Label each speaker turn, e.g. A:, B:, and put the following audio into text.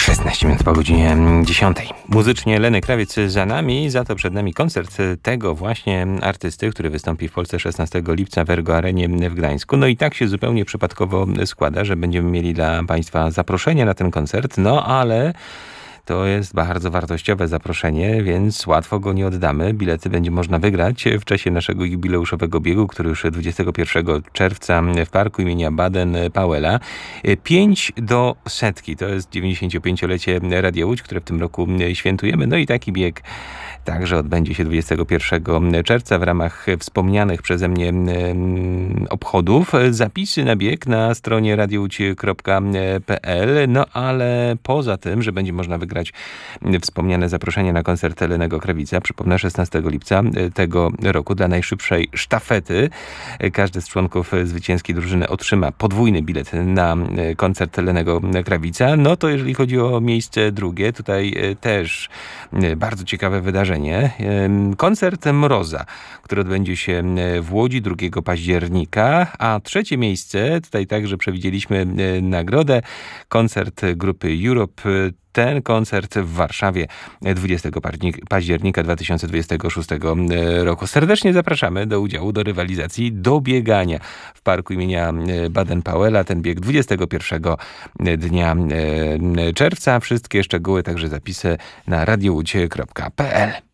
A: 16 minut po godzinie 10. Muzycznie Lenny Krawiec za nami, za to przed nami koncert tego właśnie artysty, który wystąpi w Polsce 16 lipca w Ergo Arenie w Gdańsku. No i tak się zupełnie przypadkowo składa, że będziemy mieli dla Państwa zaproszenie na ten koncert, no ale to jest bardzo wartościowe zaproszenie, więc łatwo go nie oddamy. Bilety będzie można wygrać w czasie naszego jubileuszowego biegu, który już 21 czerwca w parku imienia Baden-Powella. 5 do 100. To jest 95-lecie Radia Łódź, które w tym roku świętujemy. No i taki bieg także odbędzie się 21 czerwca w ramach wspomnianych przeze mnie obchodów. Zapisy na bieg na stronie radiowódź.pl. No ale poza tym, że będzie można wygrać wspomniane zaproszenie na koncert Lennego Krawica, przypomnę 16 lipca tego roku dla najszybszej sztafety. Każdy z członków zwycięskiej drużyny otrzyma podwójny bilet na koncert Lennego Krawica. No to jeżeli chodzi o miejsce drugie, tutaj też bardzo ciekawe wydarzenie. Koncert Mroza, który odbędzie się w Łodzi 2 października, a trzecie miejsce, tutaj także przewidzieliśmy nagrodę, koncert grupy Europe. Ten koncert w Warszawie 20 października 2026 roku. Serdecznie zapraszamy do udziału, do rywalizacji, do biegania w parku imienia Baden-Powella. Ten bieg 21 dnia czerwca. Wszystkie szczegóły, także zapisy na radiowódź.pl.